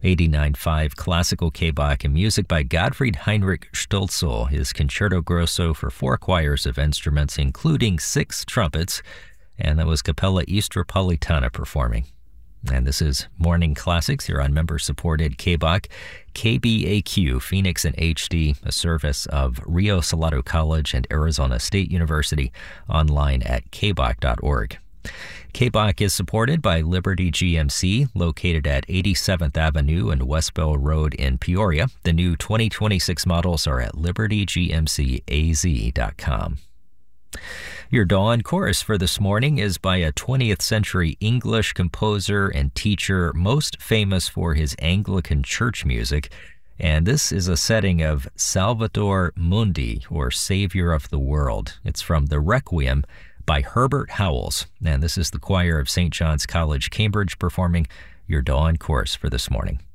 89.5 classical K-Bach and music by Gottfried Heinrich Stölzl, his Concerto Grosso for 4 choirs of instruments, including 6 trumpets, and that was Capella Istropolitana performing. And this is Morning Classics here on member-supported K-Bach, KBAQ, Phoenix and HD, a service of Rio Salado College and Arizona State University, online at kbach.org. K-Bach is supported by Liberty GMC, located at 87th Avenue and Westbell Road in Peoria. The new 2026 models are at libertygmcaz.com. Your dawn chorus for this morning is by a 20th century English composer and teacher most famous for his Anglican church music, and this is a setting of Salvator Mundi, or Savior of the World. It's from the Requiem by Herbert Howells, and this is the choir of St. John's College, Cambridge, performing your dawn chorus for this morning.